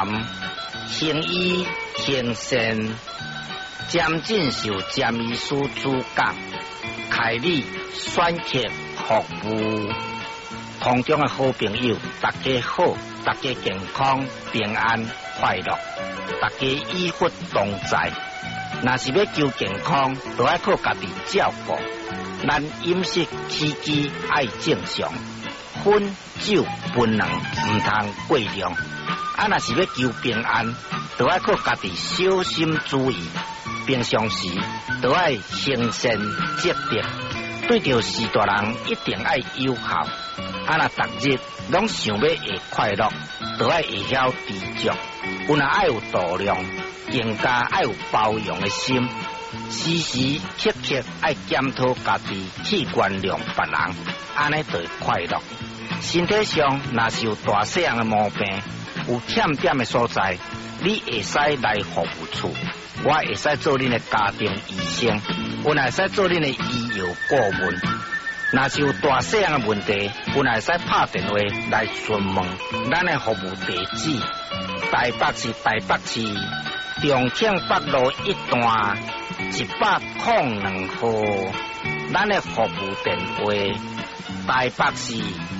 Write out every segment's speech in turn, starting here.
男，行医行善，渐进受占医师主讲，开礼选客服务。空中的好朋友，大家好，大家健康平安快乐，大家医福同在。若是要求健康，就要靠家己照顾。咱饮食起居爱正常，烟酒槟榔唔通过量。若是要求平安，就要靠家己小心注意。平常时就要行善积德，对着事大人一定要友好。若逐日拢想要会快乐，就要会晓知足。有若爱有度量，更加爱有包容的心。时时刻刻爱检讨家己器官量别人，安尼就会快乐。身体上若是有大细样的毛病，有欠点的所在，你会使来服务处，我会使做恁的家庭医生，我会使做恁的医药顾问。若是有大细样的问题，我会使拍电话来询问咱的服务地址：台北市重庆北路1段102號。咱的服務電話：台北市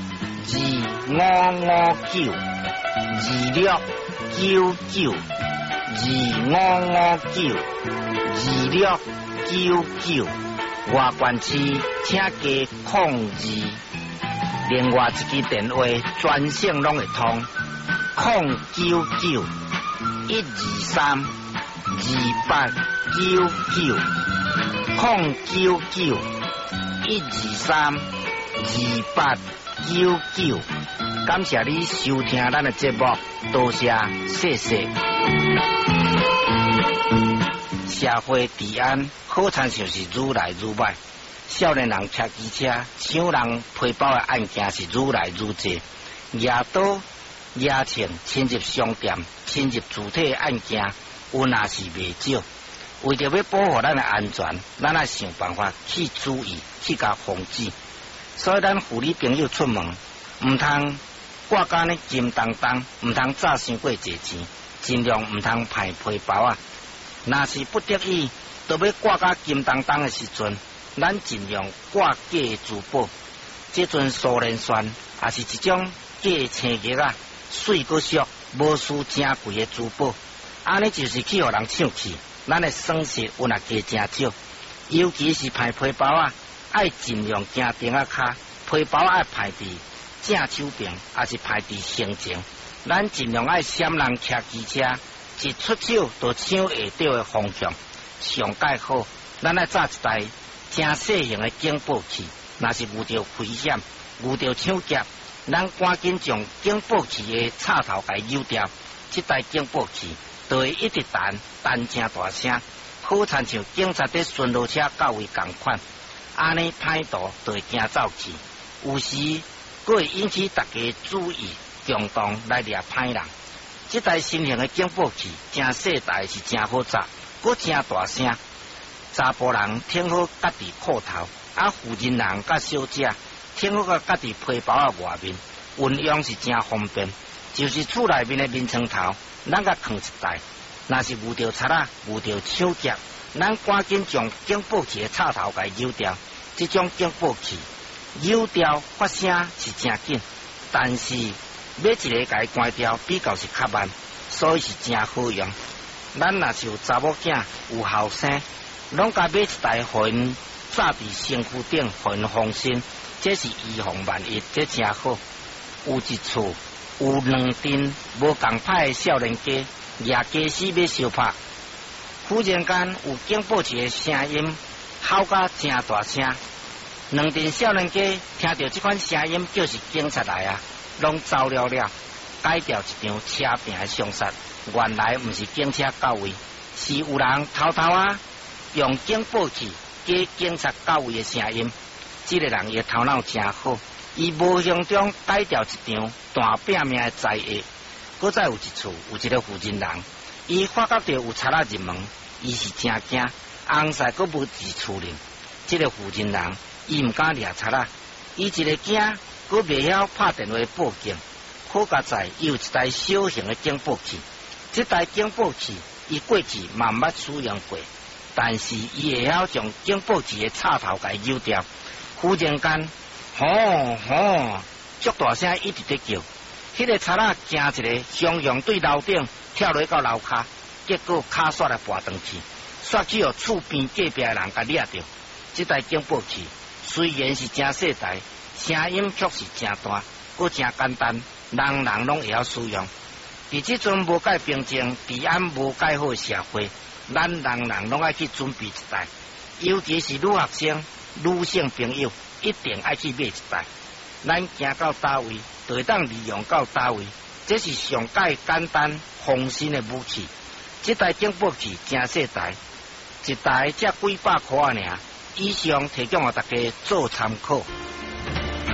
2559，2559，2559，外縣市請加02。另外一支電話專線攏會通，099-123-2899，099-123-2899。感謝你收聽咱的節目，多謝，謝謝。社會治安好親像是愈來愈歹，少年人騎機車搶人皮包的案件是愈來愈多，夜刀夜槍侵入商店、侵入主體的案件有那是未少。為着要保護咱的安全，咱要想辦法去注意、去甲防止。所以咱婦女朋友出門，唔通掛甲呢金當當，唔通早傷過濟錢，盡量唔通歹皮包啊。若是不得已，就要掛甲金當當的時陣，咱盡量掛假的珠寶。這陣蘇聯船也是一種假青葉啊，水果俗，無輸正貴的珠寶，安尼就是去互人搶去，咱的損失有若加真少。尤其是歹皮包啊，愛盡量行頂仔骹，皮包愛歹佇正手邊，也是歹佇身前。咱盡量愛閃人騎機車，一出手就搶下掉的方向。上蓋好，咱愛紮一台正細型的警報器，若是遇到危險、遇到搶劫，咱趕緊將警報器的插頭給扭掉，這台警報器就會一直彈正大聲，好親像警察在巡邏車到位同款。安尼歹徒就會驚走去，有時佫會引起大家注意，共同來掠歹人。這台新型的警報器真細台，是真好扎，佫真大聲。查甫人聽好家己褲頭，婦人人甲小姐聽好甲家己皮包啊外面，運用是真方便。就是厝內面的面床頭，咱甲放一台。若是遇到賊仔、遇到搶劫，咱趕緊將警報器的插頭給扭掉。這種警報器扭掉發聲是真緊，但是要一個給關掉比較是較慢，所以是真好用。咱若是有查某囝、有後生，攏甲買一台，互因紮佇身軀頂，互因放心，這是預防萬一，這真好。有一厝有兩陣無共派的少年家，夜家死要相拍，忽然間有警報器的聲音，吼甲真大聲。兩陣少年家聽到這款聲音，就是警察來啊，攏走了了，改掉一場車病的凶殺。原來毋是警車到位，是有人偷偷啊用警報器加警察到位的聲音。這個人伊頭腦真好，伊無形中改掉一場大拼命的災厄。閣再有一處有一個婦人人，伊發覺到有賊仔入門，伊是真驚，紅曬閣無佇厝裡。這個婦人人伊毋敢掠賊仔，伊一個驚，閣袂曉拍電話報警。好佳在伊有一台小型的警報器， 这台警报器，伊过去嘛毋捌使用过，但是伊会晓将警报器的插头给扭掉。忽然间，吼吼，足大声一直在叫。迄个贼仔惊一个，相用对楼顶跳落到楼骹，结果骹摔来跋断去，摔去互厝边隔壁的人甲掠着。这台警报器虽然是真细台，声音却是真大，佮真简单，人人拢会晓使用。伫即阵无介平静、治安无介好的社会，咱人人拢爱去准备一台，尤其是女学生、女性朋友，一定爱去买一台。咱行到叨位，就会当利用到叨位，这是上介简单、防身的武器。这台警报器真细台，一台才几百块尔，以上提供互大家做参考。